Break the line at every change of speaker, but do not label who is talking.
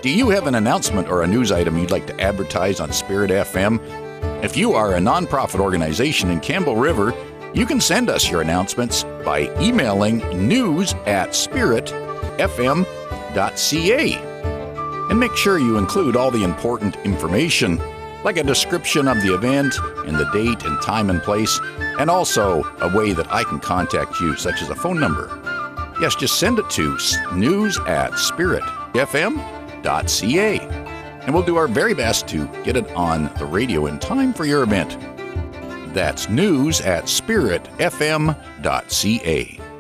Do you have an announcement or a news item you'd like to advertise on Spirit FM? If you are a nonprofit organization in Campbell River, you can send us your announcements by emailing news@spiritfm.ca. And make sure you include all the important information, like a description of the event and the date and time and place, and also a way that I can contact you, such as a phone number. Yes, just send it to news@spiritfm.ca, and we'll do our very best to get it on the radio in time for your event. That's news@spiritfm.ca.